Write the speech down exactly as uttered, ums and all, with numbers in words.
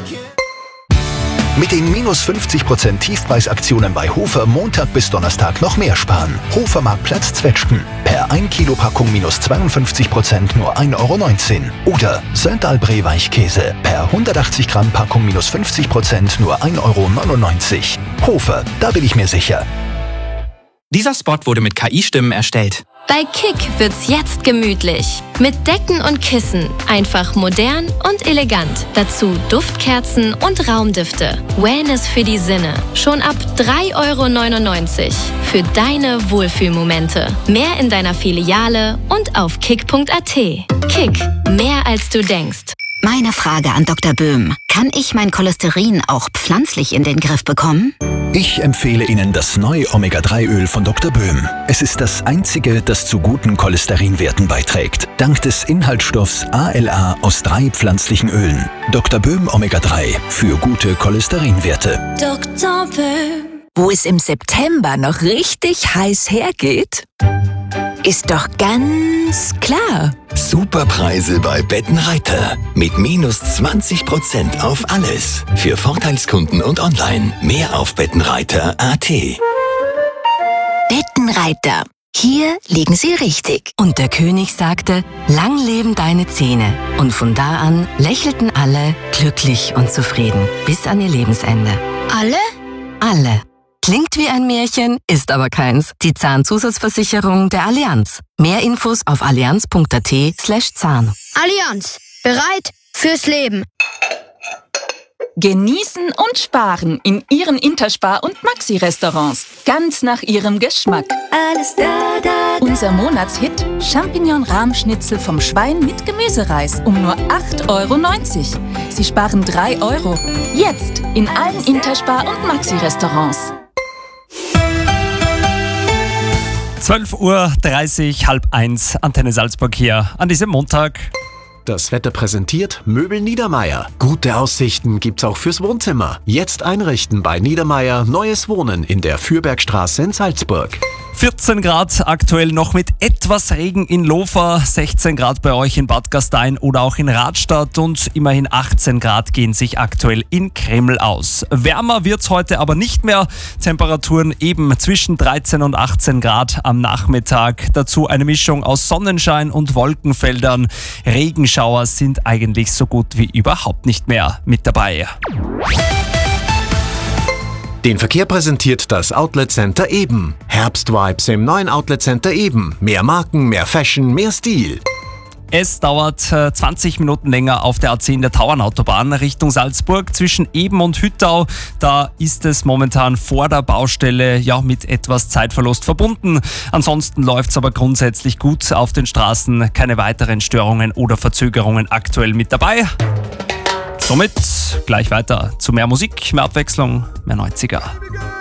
Mit den minus fünfzig Prozent Tiefpreisaktionen bei Hofer Montag bis Donnerstag noch mehr sparen. Hofer Marktplatz Zwetschgen. Per ein Kilo Packung minus zweiundfünfzig Prozent nur ein Euro neunzehn. Oder Söndalbré Weichkäse. Per hundertachtzig Gramm Packung minus fünfzig Prozent nur ein Euro neunundneunzig. Hofer, da bin ich mir sicher. Dieser Spot wurde mit K I-Stimmen erstellt. Bei Kick wird's jetzt gemütlich. Mit Decken und Kissen. Einfach modern und elegant. Dazu Duftkerzen und Raumdüfte. Wellness für die Sinne. Schon ab drei Euro neunundneunzig. Für deine Wohlfühlmomente. Mehr in deiner Filiale und auf kick punkt a t. Kick. Mehr als du denkst. Meine Frage an Doktor Böhm. Kann ich mein Cholesterin auch pflanzlich in den Griff bekommen? Ich empfehle Ihnen das neue Omega drei Öl von Doktor Böhm. Es ist das einzige, das zu guten Cholesterinwerten beiträgt. Dank des Inhaltsstoffs A L A aus drei pflanzlichen Ölen. Doktor Böhm Omega drei für gute Cholesterinwerte. Doktor Böhm. Wo es im September noch richtig heiß hergeht, ist doch ganz klar. Superpreise bei Bettenreiter. Mit minus zwanzig Prozent auf alles. Für Vorteilskunden und online. Mehr auf bettenreiter punkt a t. Bettenreiter. Hier liegen Sie richtig. Und der König sagte, lang leben deine Zähne. Und von da an lächelten alle glücklich und zufrieden. Bis an ihr Lebensende. Alle? Alle. Klingt wie ein Märchen, ist aber keins. Die Zahnzusatzversicherung der Allianz. Mehr Infos auf allianz punkt a t slash Zahn. Allianz. Bereit fürs Leben. Genießen und sparen in Ihren Interspar- und Maxi-Restaurants. Ganz nach Ihrem Geschmack. Alles da, da, da. Unser Monatshit Champignon-Rahmschnitzel vom Schwein mit Gemüsereis um nur acht Euro neunzig. Sie sparen drei Euro. Jetzt in allen Interspar- und Maxi-Restaurants. zwölf Uhr dreißig, halb eins, Antenne Salzburg hier an diesem Montag. Das Wetter präsentiert Möbel Niedermeier. Gute Aussichten gibt's auch fürs Wohnzimmer. Jetzt einrichten bei Niedermeier neues Wohnen in der Fürbergstraße in Salzburg. vierzehn Grad aktuell noch mit etwas Regen in Lofer, sechzehn Grad bei euch in Bad Gastein oder auch in Radstadt und immerhin achtzehn Grad gehen sich aktuell in Kreml aus. Wärmer wird's heute aber nicht mehr. Temperaturen eben zwischen dreizehn und achtzehn Grad am Nachmittag. Dazu eine Mischung aus Sonnenschein und Wolkenfeldern. Regenschauer sind eigentlich so gut wie überhaupt nicht mehr mit dabei. Den Verkehr präsentiert das Outlet Center Eben. Herbstvibes im neuen Outlet Center Eben. Mehr Marken, mehr Fashion, mehr Stil. Es dauert zwanzig Minuten länger auf der A zehn der Tauernautobahn Richtung Salzburg zwischen Eben und Hüttau. Da ist es momentan vor der Baustelle ja mit etwas Zeitverlust verbunden. Ansonsten läuft es aber grundsätzlich gut auf den Straßen. Keine weiteren Störungen oder Verzögerungen aktuell mit dabei. Somit gleich weiter zu mehr Musik, mehr Abwechslung, mehr neunziger.